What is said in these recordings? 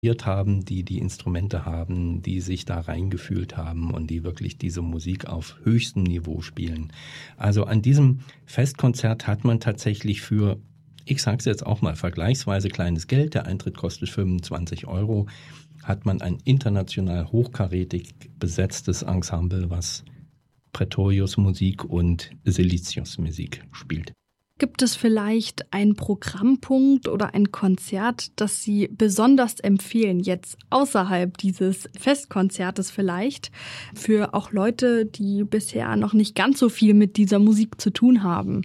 haben, die die Instrumente haben, die sich da reingefühlt haben und die wirklich diese Musik auf höchstem Niveau spielen. Also an diesem Festkonzert hat man tatsächlich für, ich sage es jetzt auch mal, vergleichsweise kleines Geld, der Eintritt kostet 25 €, hat man ein international hochkarätig besetztes Ensemble, was Praetorius Musik und Silicius Musik spielt. Gibt es vielleicht einen Programmpunkt oder ein Konzert, das Sie besonders empfehlen, jetzt außerhalb dieses Festkonzertes vielleicht, für auch Leute, die bisher noch nicht ganz so viel mit dieser Musik zu tun haben?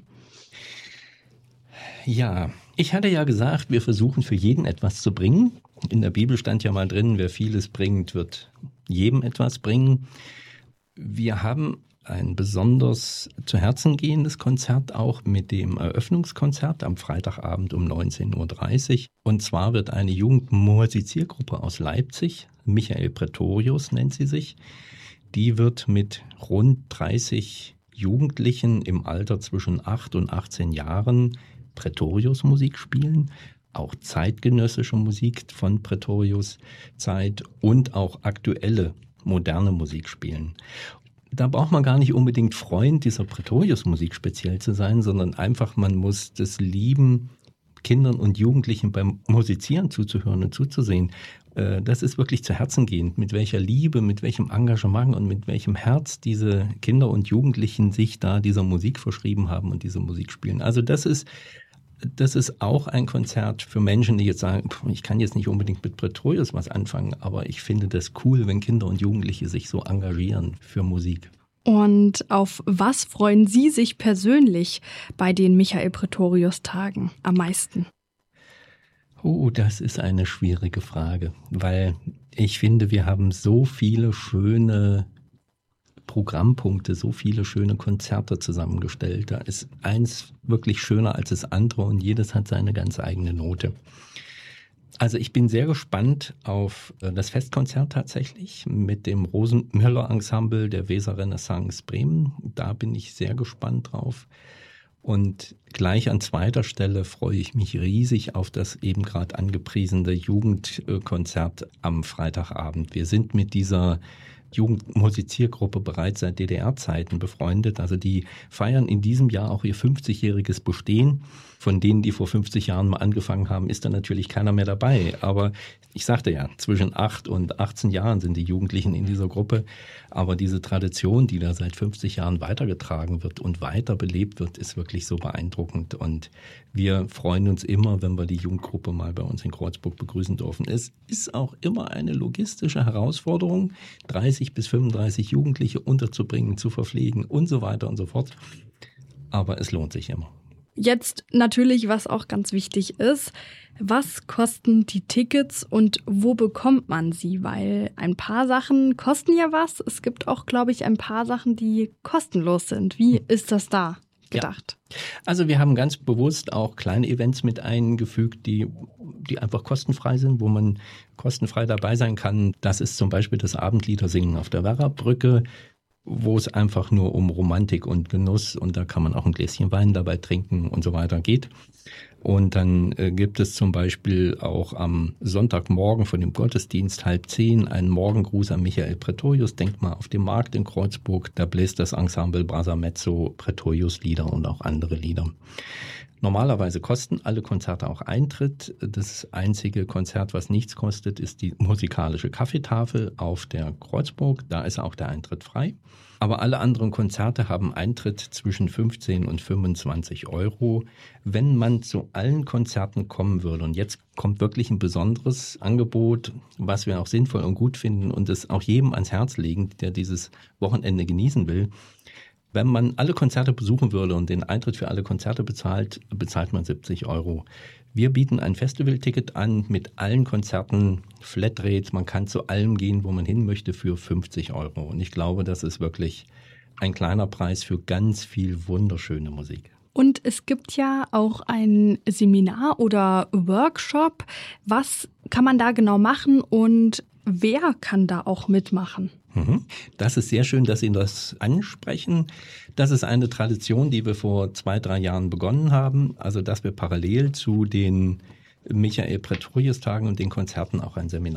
Ja, ich hatte ja gesagt, wir versuchen für jeden etwas zu bringen. In der Bibel stand ja mal drin, wer vieles bringt, wird jedem etwas bringen. Wir haben ein besonders zu Herzen gehendes Konzert auch mit dem Eröffnungskonzert am Freitagabend um 19:30 Uhr. Und zwar wird eine Jugendmusiziergruppe aus Leipzig, Michael Praetorius nennt sie sich, die wird mit rund 30 Jugendlichen im Alter zwischen 8 und 18 Jahren Praetorius Musik spielen. Auch zeitgenössische Musik von Praetorius Zeit und auch aktuelle moderne Musik spielen. Da braucht man gar nicht unbedingt Freund dieser Praetorius-Musik speziell zu sein, sondern einfach, man muss das lieben, Kindern und Jugendlichen beim Musizieren zuzuhören und zuzusehen. Das ist wirklich zu Herzen gehend, mit welcher Liebe, mit welchem Engagement und mit welchem Herz diese Kinder und Jugendlichen sich da dieser Musik verschrieben haben und diese Musik spielen. Also das ist auch ein Konzert für Menschen, die jetzt sagen, ich kann jetzt nicht unbedingt mit Praetorius was anfangen, aber ich finde das cool, wenn Kinder und Jugendliche sich so engagieren für Musik. Und auf was freuen Sie sich persönlich bei den Michael Praetorius-Tagen am meisten? Oh, das ist eine schwierige Frage, weil ich finde, wir haben so viele schöne Programmpunkte, so viele schöne Konzerte zusammengestellt. Da ist eins wirklich schöner als das andere und jedes hat seine ganz eigene Note. Also ich bin sehr gespannt auf das Festkonzert tatsächlich mit dem Rosenmöller-Ensemble der Weser Renaissance Bremen. Da bin ich sehr gespannt drauf. Und gleich an zweiter Stelle freue ich mich riesig auf das eben gerade angepriesene Jugendkonzert am Freitagabend. Wir sind mit dieser Jugendmusiziergruppe bereits seit DDR-Zeiten befreundet. Also die feiern in diesem Jahr auch ihr 50-jähriges Bestehen. Von denen, die vor 50 Jahren mal angefangen haben, ist da natürlich keiner mehr dabei. Aber ich sagte ja, zwischen 8 und 18 Jahren sind die Jugendlichen in dieser Gruppe. Aber diese Tradition, die da seit 50 Jahren weitergetragen wird und weiter belebt wird, ist wirklich so beeindruckend. Und wir freuen uns immer, wenn wir die Jugendgruppe mal bei uns in Kreuzburg begrüßen dürfen. Es ist auch immer eine logistische Herausforderung, 30 bis 35 Jugendliche unterzubringen, zu verpflegen und so weiter und so fort. Aber es lohnt sich immer. Jetzt natürlich, was auch ganz wichtig ist, was kosten die Tickets und wo bekommt man sie? Weil ein paar Sachen kosten ja was. Es gibt auch, glaube ich, ein paar Sachen, die kostenlos sind. Wie ist das da gedacht? Ja. Also wir haben ganz bewusst auch kleine Events mit eingefügt, die einfach kostenfrei sind, wo man kostenfrei dabei sein kann. Das ist zum Beispiel das Abendliedersingen auf der Werrabrücke, wo es einfach nur um Romantik und Genuss und da kann man auch ein Gläschen Wein dabei trinken und so weiter geht. Und dann gibt es zum Beispiel auch am Sonntagmorgen von dem Gottesdienst 9:30 einen Morgengruß an Michael Praetorius, Denkmal auf dem Markt in Kreuzburg. Da bläst das Ensemble Brasa Mezzo Praetorius Lieder und auch andere Lieder. Normalerweise kosten alle Konzerte auch Eintritt. Das einzige Konzert, was nichts kostet, ist die musikalische Kaffeetafel auf der Kreuzburg. Da ist auch der Eintritt frei. Aber alle anderen Konzerte haben Eintritt zwischen 15 und 25 €. Wenn man zu allen Konzerten kommen würde, und jetzt kommt wirklich ein besonderes Angebot, was wir auch sinnvoll und gut finden und es auch jedem ans Herz legen, der dieses Wochenende genießen will. Wenn man alle Konzerte besuchen würde und den Eintritt für alle Konzerte bezahlt man 70 €. Wir bieten ein Festivalticket an mit allen Konzerten, Flatrate. Man kann zu allem gehen, wo man hin möchte, für 50 €. Und ich glaube, das ist wirklich ein kleiner Preis für ganz viel wunderschöne Musik. Und es gibt ja auch ein Seminar oder Workshop. Was kann man da genau machen und wer kann da auch mitmachen? Das ist sehr schön, dass Sie das ansprechen. Das ist eine Tradition, die wir vor 2-3 Jahren begonnen haben. Also, dass wir parallel zu den Michael Pretorius Tagen und den Konzerten auch ein Seminar